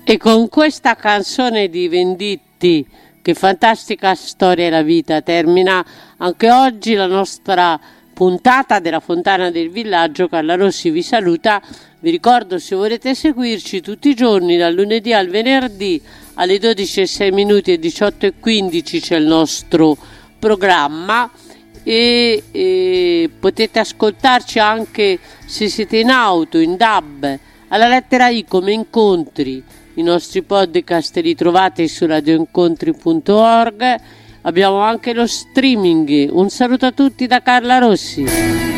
E con questa canzone di Venditti, che fantastica storia è la vita, termina anche oggi la nostra puntata della Fontana del Villaggio. Carla Rossi vi saluta. Vi ricordo, se volete seguirci tutti i giorni dal lunedì al venerdì alle 12:06 e 18:15 c'è il nostro programma e potete ascoltarci anche se siete in auto, in DAB, alla lettera I come incontri. I nostri podcast li trovate su radioincontri.org. Abbiamo anche lo streaming. Un saluto a tutti da Carla Rossi.